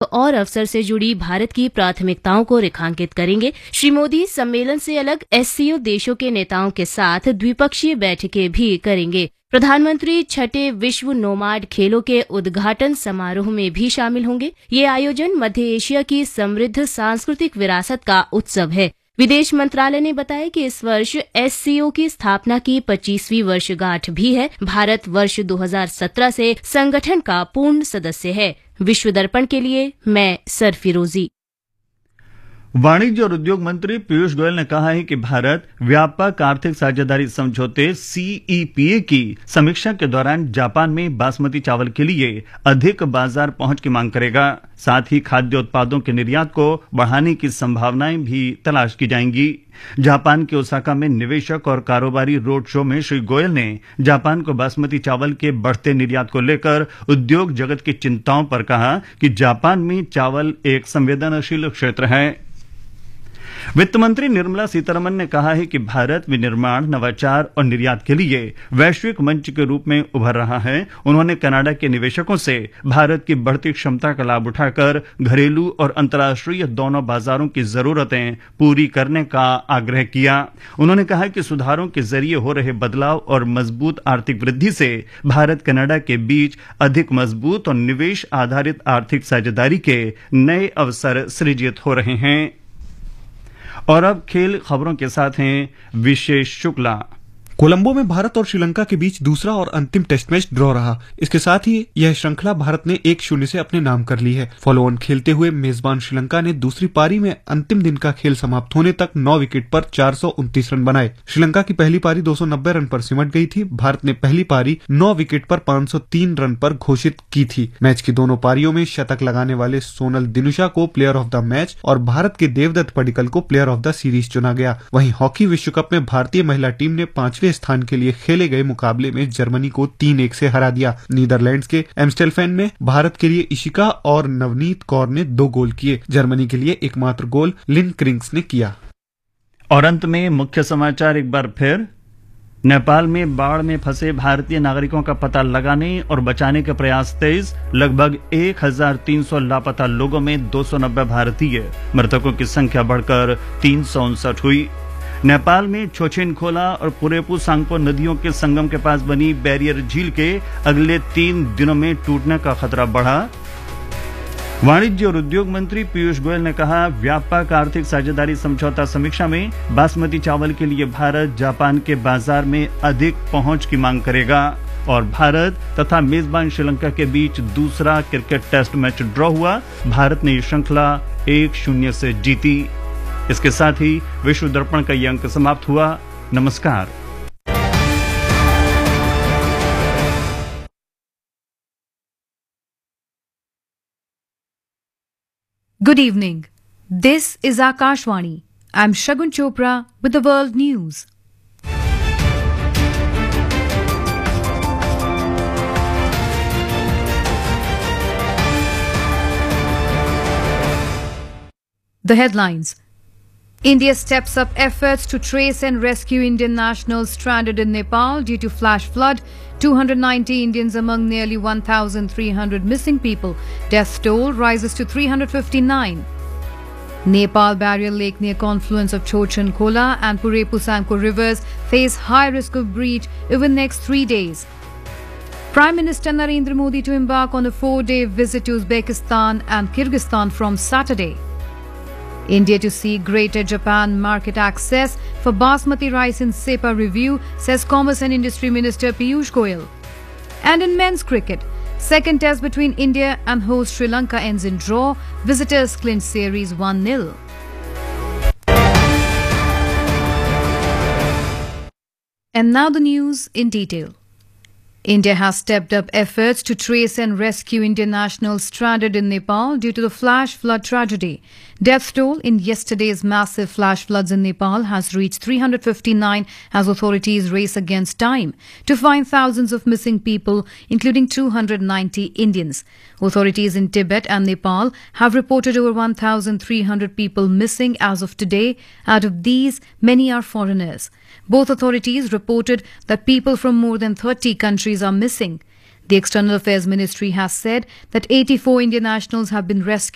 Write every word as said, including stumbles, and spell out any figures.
और अवसर से जुड़ी भारत की प्राथमिकताओं को रेखांकित करेंगे। श्री मोदी सम्मेलन से अलग एससीओ देशों के नेताओं के साथ द्विपक्षीय बैठकें भी करेंगे। प्रधानमंत्री छठे विश्व नोमाड खेलों के उद्घाटन समारोह में भी शामिल होंगे। ये आयोजन मध्य एशिया की समृद्ध सांस्कृतिक विरासत का उत्सव है। विदेश मंत्रालय ने बताया कि इस वर्ष एससीओ की स्थापना की पच्चीसवीं वर्षगांठ भी है। भारत वर्ष दो हज़ार सत्रह से संगठन का पूर्ण सदस्य है। विश्व दर्पण के लिए मैं सरफिरोजी। वाणिज्य और उद्योग मंत्री पीयूष गोयल ने कहा है कि भारत व्यापक आर्थिक साझेदारी समझौते सीईपीए की समीक्षा के दौरान जापान में बासमती चावल के लिए अधिक बाजार पहुंच की मांग करेगा। साथ ही खाद्य उत्पादों के निर्यात को बढ़ाने की संभावनाएं भी तलाश की जाएंगी। जापान के ओसाका में निवेशक और कारोबारी रोड शो में श्री गोयल ने जापान को बासमती चावल के बढ़ते निर्यात को लेकर उद्योग जगत की चिंताओं पर कहा कि जापान में चावल एक संवेदनशील क्षेत्र है। वित्त मंत्री निर्मला सीतारमण ने कहा है कि भारत विनिर्माण, नवाचार और निर्यात के लिए वैश्विक मंच के रूप में उभर रहा है। उन्होंने कनाडा के निवेशकों से भारत की बढ़ती क्षमता का लाभ उठाकर घरेलू और अंतर्राष्ट्रीय दोनों बाजारों की जरूरतें पूरी करने का आग्रह किया। उन्होंने कहा कि सुधारों के जरिए हो रहे बदलाव और मजबूत आर्थिक वृद्धि से भारत कनाडा के बीच अधिक मजबूत और निवेश आधारित आर्थिक साझेदारी के नए अवसर सृजित हो रहे हैं। और अब खेल खबरों के साथ हैं विशेष शुक्ला। कोलंबो में भारत और श्रीलंका के बीच दूसरा और अंतिम टेस्ट मैच ड्रॉ रहा। इसके साथ ही यह श्रृंखला भारत ने एक शून्य से अपने नाम कर ली है। फॉलो ऑन खेलते हुए मेजबान श्रीलंका ने दूसरी पारी में अंतिम दिन का खेल समाप्त होने तक नौ विकेट पर चार सौ उनतीस रन बनाए। श्रीलंका की पहली पारी दो सौ नब्बे रन पर सिमट गई थी। भारत ने पहली पारी नौ विकेट पर पाँच सौ तीन रन पर घोषित की थी। मैच की दोनों पारियों में शतक लगाने वाले सोनल दिनुशा को प्लेयर ऑफ द मैच और भारत के देवदत्त पडिक्कल को प्लेयर ऑफ द सीरीज चुना गया। वहीं हॉकी विश्व कप में भारतीय महिला टीम ने पांचवें स्थान के लिए खेले गए मुकाबले में जर्मनी को तीन एक से हरा दिया। नीदरलैंड्स के एम्स्टेलफेन में भारत के लिए इशिका और नवनीत कौर ने दो गोल किए। जर्मनी के लिए एकमात्र गोल लिन क्रिंग्स ने किया। और अंत में मुख्य समाचार एक बार फिर। नेपाल में बाढ़ में फंसे भारतीय नागरिकों का पता लगाने और बचाने के प्रयास तेज। लगभग एक हजार तीन सौ लापता लोगों में दो सौ नब्बे भारतीय। मृतकों की संख्या बढ़कर तीन सौ उनसठ हुई। नेपाल में छोछिन खोला और पुरेपु सांगपो नदियों के संगम के पास बनी बैरियर झील के अगले तीन दिनों में टूटने का खतरा बढ़ा। वाणिज्य और उद्योग मंत्री पीयूष गोयल ने कहा, व्यापक आर्थिक साझेदारी समझौता समीक्षा में बासमती चावल के लिए भारत जापान के बाजार में अधिक पहुंच की मांग करेगा। और भारत तथा मेजबान श्रीलंका के बीच दूसरा क्रिकेट टेस्ट मैच ड्रॉ हुआ। भारत ने ये श्रृंखला एक शून्य से जीती। इसके साथ ही विश्व दर्पण का यह अंक समाप्त हुआ। नमस्कार। Good evening. This is Akashvani. I'm Shagun Chopra with the World News. The headlines. India steps up efforts to trace and rescue Indian nationals stranded in Nepal due to flash flood. two hundred ninety Indians among nearly one thousand three hundred missing people. Death toll rises to three hundred fifty-nine. Nepal barrier lake near confluence of Chochan Khola and Purepu Sangpo rivers face high risk of breach even next three days. Prime Minister Narendra Modi to embark on a four-day visit to Uzbekistan and Kyrgyzstan from Saturday. India to see Greater Japan market access for basmati rice in SEPA review, says Commerce and Industry Minister Piyush Goyal. And in men's cricket, second test between India and host Sri Lanka ends in draw. Visitors clinch series one nil. And now the news in detail. India has stepped up efforts to trace and rescue Indian nationals stranded in Nepal due to the flash flood tragedy. Death toll in yesterday's massive flash floods in Nepal has reached three hundred fifty-nine as authorities race against time to find thousands of missing people, including two hundred ninety Indians. Authorities in Tibet and Nepal have reported over one thousand three hundred people missing as of today. Out of these, many are foreigners. Both authorities reported that people from more than thirty countries are missing. The External Affairs Ministry has said that eighty-four Indian nationals have been rescued